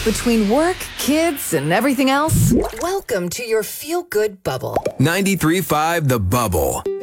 Between work, kids, and everything else, welcome to your feel-good bubble. 93.5 The Bubble.